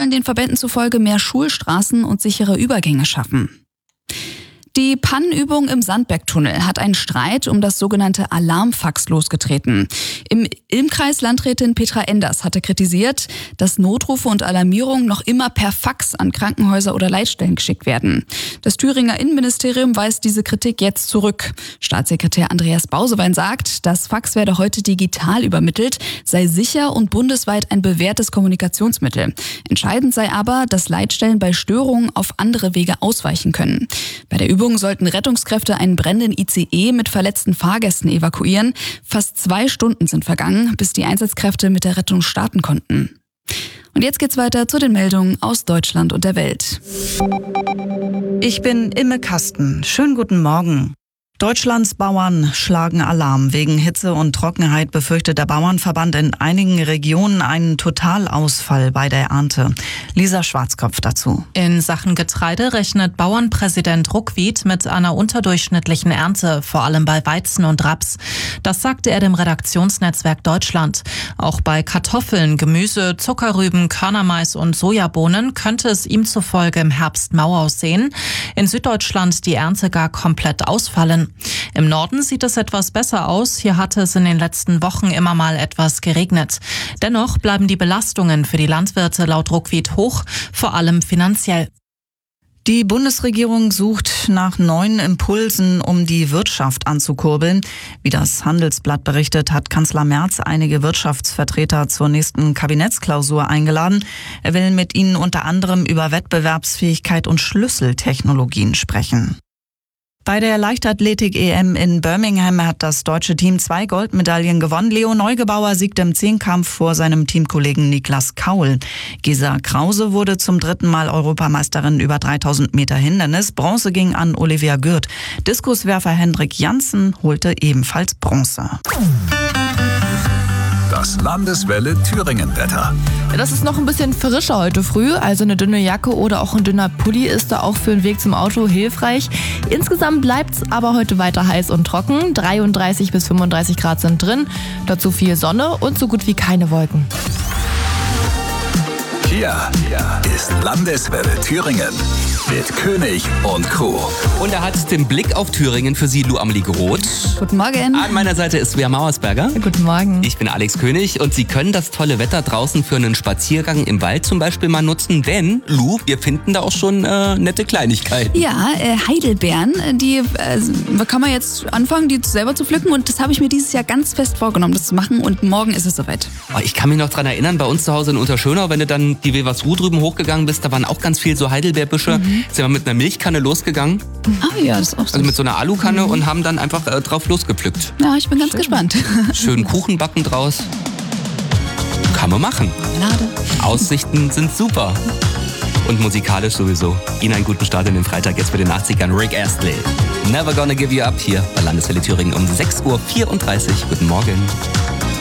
wollen den Verbänden zufolge mehr Schulstraßen und sichere Übergänge schaffen. Die Pannenübung im Sandbergtunnel hat einen Streit um das sogenannte Alarmfax losgetreten. Im Ilm-Kreis Landrätin Petra Enders hatte kritisiert, dass Notrufe und Alarmierungen noch immer per Fax an Krankenhäuser oder Leitstellen geschickt werden. Das Thüringer Innenministerium weist diese Kritik jetzt zurück. Staatssekretär Andreas Bausewein sagt, das Fax werde heute digital übermittelt, sei sicher und bundesweit ein bewährtes Kommunikationsmittel. Entscheidend sei aber, dass Leitstellen bei Störungen auf andere Wege ausweichen können. Bei der Übung sollten Rettungskräfte einen brennenden ICE mit verletzten Fahrgästen evakuieren. Fast 2 Stunden sind vergangen, bis die Einsatzkräfte mit der Rettung starten konnten. Und jetzt geht's weiter zu den Meldungen aus Deutschland und der Welt. Ich bin Imme Kasten. Schönen guten Morgen. Deutschlands Bauern schlagen Alarm. Wegen Hitze und Trockenheit befürchtet der Bauernverband in einigen Regionen einen Totalausfall bei der Ernte. Lisa Schwarzkopf dazu. In Sachen Getreide rechnet Bauernpräsident Ruckwied mit einer unterdurchschnittlichen Ernte, vor allem bei Weizen und Raps. Das sagte er dem Redaktionsnetzwerk Deutschland. Auch bei Kartoffeln, Gemüse, Zuckerrüben, Körnermais und Sojabohnen könnte es ihm zufolge im Herbst mau aussehen. In Süddeutschland die Ernte gar komplett ausfallen. Im Norden sieht es etwas besser aus. Hier hatte es in den letzten Wochen immer mal etwas geregnet. Dennoch bleiben die Belastungen für die Landwirte laut Ruckwied hoch, vor allem finanziell. Die Bundesregierung sucht nach neuen Impulsen, um die Wirtschaft anzukurbeln. Wie das Handelsblatt berichtet, hat Kanzler Merz einige Wirtschaftsvertreter zur nächsten Kabinettsklausur eingeladen. Er will mit ihnen unter anderem über Wettbewerbsfähigkeit und Schlüsseltechnologien sprechen. Bei der Leichtathletik-EM in Birmingham hat das deutsche Team 2 Goldmedaillen gewonnen. Leo Neugebauer siegte im Zehnkampf vor seinem Teamkollegen Niklas Kaul. Gesa Krause wurde zum 3. Mal Europameisterin über 3000 Meter Hindernis. Bronze ging an Olivia Gürt. Diskuswerfer Hendrik Janssen holte ebenfalls Bronze. Das Landeswelle Thüringen-Wetter. Das ist noch ein bisschen frischer heute früh, also eine dünne Jacke oder auch ein dünner Pulli ist da auch für den Weg zum Auto hilfreich. Insgesamt bleibt's aber heute weiter heiß und trocken. 33 bis 35 Grad sind drin, dazu viel Sonne und so gut wie keine Wolken. Hier ist Landeswelle Thüringen mit König und Crew. Und er hat den Blick auf Thüringen für Sie, Lu Amelie Groth. Guten Morgen. An meiner Seite ist Svea Mauersberger. Guten Morgen. Ich bin Alex König und Sie können das tolle Wetter draußen für einen Spaziergang im Wald zum Beispiel mal nutzen, denn, Lu, wir finden da auch schon nette Kleinigkeiten. Ja, Heidelbeeren, die kann man jetzt anfangen, die selber zu pflücken und das habe ich mir dieses Jahr ganz fest vorgenommen, das zu machen und morgen ist es soweit. Oh, ich kann mich noch dran erinnern, bei uns zu Hause in Unterschönau, wenn du dann die Wilversruh drüben hochgegangen bist, da waren auch ganz viel so Heidelbeerbüsche. Sind wir mit einer Milchkanne losgegangen. Ah ja, das ist auch so. Also mit so einer Alukanne und haben dann einfach drauf losgepflückt. Ja, ich bin ganz gespannt. Schön Kuchen backen draus. Kann man machen. Marmelade. Aussichten sind super. Und musikalisch sowieso. Ihnen einen guten Start in den Freitag jetzt bei den 80ern. Rick Astley. Never Gonna Give You Up hier bei Landeswelle Thüringen um 6.34 Uhr. Guten Morgen.